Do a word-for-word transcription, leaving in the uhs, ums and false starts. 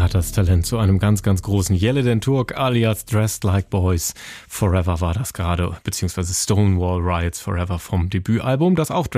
hat das Talent zu einem ganz, ganz großen. Yellow Turk alias Dressed Like Boys Forever war das gerade, beziehungsweise Stonewall Riots Forever vom Debütalbum, das auch